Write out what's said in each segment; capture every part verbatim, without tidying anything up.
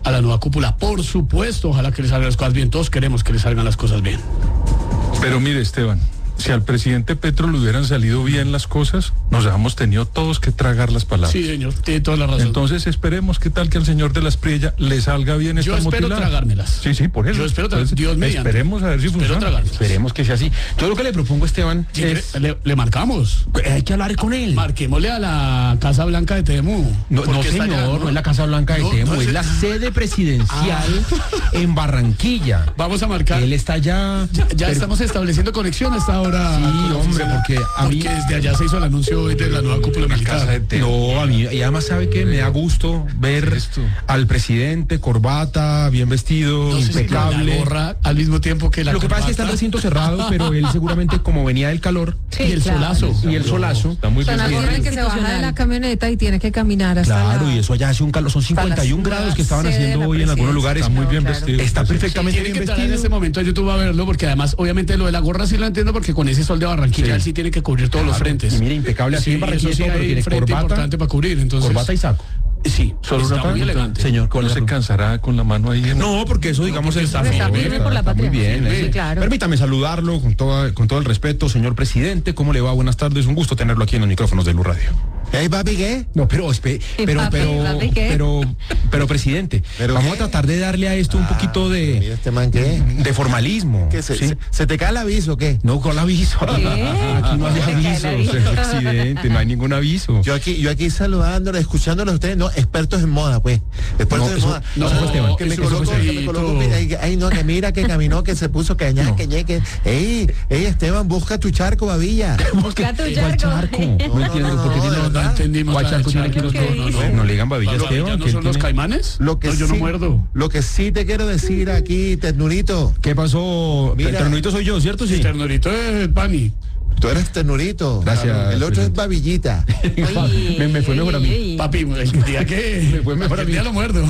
a la nueva cúpula. Por supuesto, ojalá que les salgan las cosas bien. Todos queremos que les salgan las cosas bien. Pero mire, Esteban, si al presidente Petro le hubieran salido bien las cosas, nos habíamos tenido todos que tragar las palabras. Sí, señor, tiene toda la razón. Entonces esperemos que tal que al señor de la Espriella le salga bien esta Yo espero motilada. tragármelas. Sí, sí, por eso. Yo espero tragármelas. Dios mediante. Esperemos a ver si Espero funciona. tragármelas. Esperemos que sea así. Yo lo que le propongo, Esteban, Sí, es... le, le marcamos. Hay que hablar con él. Marquémosle a la Casa Blanca de Temu. No, no Porque está señor, allá, no es la Casa Blanca de No, Temu, no es es- la sede presidencial en Barranquilla. Vamos a marcar. Él está allá. Ya, ya pero- estamos estableciendo conexión hasta ahora. Sí, hombre, porque a mí... Porque desde allá se hizo el anuncio hoy de la nueva cúpula militar. No, a mí, y además sabe que me da gusto ver Esto. al presidente, corbata, bien vestido, No sé si con impecable. la gorra al mismo tiempo que la Lo que pasa es que está el corbata recinto cerrado, pero él seguramente, como venía del calor Sí, y el claro. solazo. y el solazo, Está muy Son bien. algunos Bien. que se baja de la camioneta y tiene que caminar hasta claro, la... y eso allá hace un calor, son cincuenta y uno hasta la grados que estaban sede de haciendo la hoy en algunos presidencia. lugares. Está muy bien Claro. vestido. Está Sí, sí. perfectamente Tiene bien que entrar en vestido. ese momento a YouTube a verlo, porque además, obviamente, lo de la gorra sí lo entiendo, porque con ese sol de Barranquilla Sí. él sí tiene que cubrir todos los frentes. Y mire, impecable aquí Sí, en Barranquilla, eso sí todo, pero hay tiene frente corbata, importante para cubrir, entonces... corbata y saco. Sí, Solo está una muy pregunta. elegante. Señor, ¿cuál No es se la- cansará con la mano ahí en... No, porque eso, digamos, porque está, está bien, firme por la está muy patria. bien. Sí, eh. claro. Permítame saludarlo con, toda, con todo el respeto, señor presidente. ¿Cómo le va? Buenas tardes. Un gusto tenerlo aquí en los micrófonos de Blue Radio. ¿Hey, papi, qué? No, pero, espe- ¿Y pero, papi, pero, papi qué? pero, pero, presidente, ¿Pero vamos qué? a tratar de darle a esto un poquito Mira de, este man, ¿qué? de formalismo. ¿Qué se, ¿sí? se, se te cae el aviso o qué? No, con aviso. Aquí no hay Se cae el aviso, aviso. señor presidente, no hay ningún aviso. Yo aquí, yo aquí saludándole, escuchándole a ustedes, no, expertos en moda, pues. Expertos No, en eso- moda. no, O sea, eso fue Esteban. que me Eso coloco, fue que me coloco, Esteban. ay, ay, no, que mira, que caminó, que se puso que ñe, que ñe, que, ey, ey, Esteban, busca tu charco, babilla. Busca tu ¿Cuál charco. charco? No, no, entiendo no, por qué no, tiene de No, no verdad. entendimos. ¿Cuál nada de charco tiene aquí los ¿Qué dos? dice? No, no le digan babilla, ¿Los Esteban. babillas ¿qué no son los tiene? caimanes? Lo que No, yo sí, no muerdo. Lo que sí te quiero decir aquí, ternurito, ¿Qué pasó? Mira. El ternurito soy yo, ¿cierto? Sí. El ternurito es Pani. tú eres ternurito. Gracias, El otro es presidente. babillita. Oye, me, me fue mejor a mí. oye, Papi, el día que... Me fue mejor a el mí. día lo muerdo.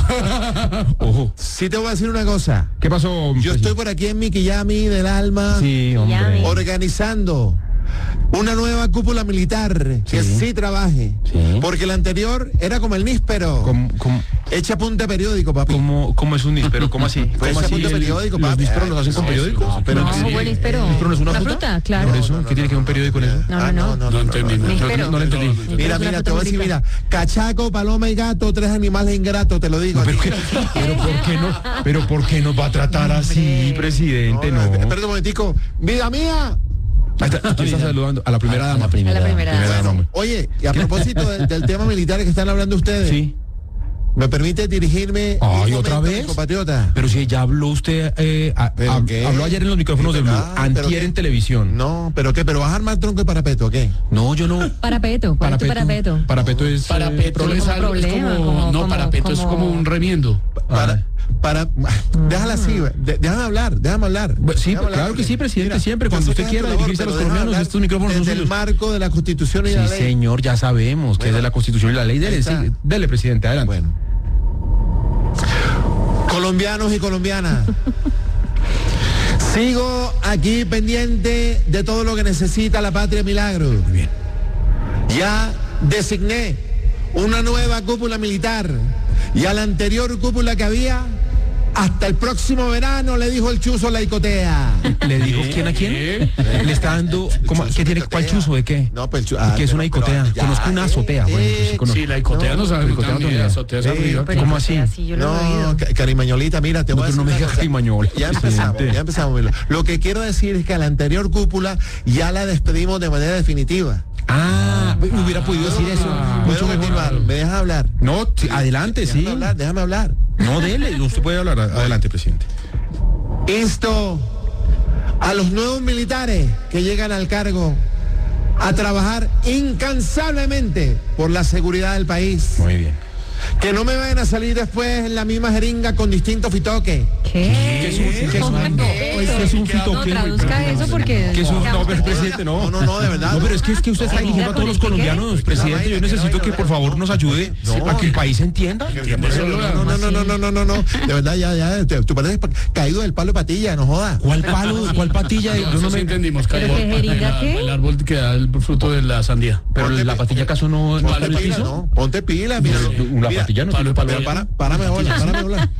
Ojo. Sí te voy a decir una cosa. ¿Qué pasó? Yo estoy por aquí en Mikiyami del alma. Sí, Llame. hombre. Organizando una nueva cúpula militar que Sí. sí trabaje. Sí. Porque la anterior era como el níspero. ¿Cómo, cómo, Echa punta periódico, papi. cómo, cómo es un níspero? ¿Cómo así? Pues ¿Cómo ese así? punto el- periódico, ¿Los papi. nísperos los hacen con No, periódico? no, Pero no, sí. buen níspero. ¿Níspero no es una, Una fruta? fruta, claro. Por eso, ¿qué tiene que ver un periódico con eso? No, Ah, no, no. No entendimos. Níspero. No, no lo entendí. Níspero Mira, es una mira, fruta te voy a decir, muy rica. mira, cachaco, paloma y gato, tres animales ingratos, te lo digo. Pero, a ti. ¿qué- pero ¿por qué no? Pero ¿por qué nos va a tratar así, presidente? No. Espérate un momentico. Vida mía. Ahí está, ¿quién está saludando? A la primera dama. A la primera dama. dama. Oye, y a propósito de- del tema militar que están hablando ustedes, Sí. ¿me permite dirigirme Ay, un ¿otra momento, vez? mi compatriota? Pero si ya habló usted, eh, a- ¿Pero a- qué? habló ayer en los micrófonos de Blue, Ah, ¿pero antier qué? en televisión. No, ¿pero qué? ¿Pero vas a armar tronco y parapeto o qué? No, yo no. Parapeto, ¿cuál es tu parapeto? Parapeto es. eh, Parapeto problema. es algo, es Problema, como, como- no, como- parapeto es como- como un remiendo. Para, para, déjala así, de- déjame hablar, déjame hablar. Bueno, sí, Déjame claro hablar. que sí, presidente, Mira, siempre, yo cuando sé usted que es quiera tu labor, dirigirse a los pero déjame colombianos, hablar estos micrófonos son desde el suyos. marco de la Constitución y Sí, la ley. señor, ya sabemos que es de la Constitución y la ley. Dele, Ahí está. sí, dele, presidente, adelante. Bueno. Colombianos y colombianas. Sigo aquí pendiente de todo lo que necesita la patria milagro. Muy bien. Ya designé una nueva cúpula militar y a la anterior cúpula que había, hasta el próximo verano, le dijo el chuzo la icotea. ¿Le digo quién a quién? Le está dando. ¿cómo, chuzo ¿Qué tiene? icotea. ¿Cuál chuzo? ¿De qué? No, pues el chu- ¿Y qué es ah, una pero- icotea? pero ya, Conozco una eh, azotea. Bueno, eh, sí, conozco. Sí, la icotea no, sabemos icotea no también, tenía. azotea es Eh, arriba. Pero ¿Cómo no sé, así? yo lo he No, oído. ca- carimañolita, mira, te No, voy a pero no decir me una diga cosa. carimañola, Ya empezamos, presidente. ya empezamos. Lo que quiero decir es que a la anterior cúpula ya la despedimos de manera definitiva. Ah, me hubiera podido decir eso. Puedo Mucho mejor. continuar, me dejas hablar. No, sí, adelante, sí. Déjame hablar, déjame hablar. No, dele, usted puede hablar. Adelante, presidente. Insto a los nuevos militares que llegan al cargo a trabajar incansablemente por la seguridad del país. Muy bien. Que no me vayan a salir después en la misma jeringa con distintos fitoques. ¿Qué? ¿Qué es un- qué es un- ¿Cómo no, es ¿qué es un eso? No, fitoque? traduzca eso porque... ¿Qué es un no, pero, presidente, no. No, no, no, de verdad. No, pero es que es que usted está No, dirigiendo no. a todos los colombianos, presidente. Yo necesito que por favor nos ayude a que el país entienda. No, no, no, no, no, no, no, no. De verdad, ya, ya. te- Tú pareces pa- caído del palo de patilla, no jodas. ¿Cuál palo? ¿Cuál patilla? No, Yo eso no sí me entendimos, ¿Pero Carlos. qué jeringa El- qué? El árbol que da el fruto de la sandía. Pero Ponte la pi- patilla acaso no, no está Ponte en el pila, piso. ¿no? Ponte pila, mira. La Mira, patilla no tiene palo, palo. palo. para, párame, hola, párame, hola.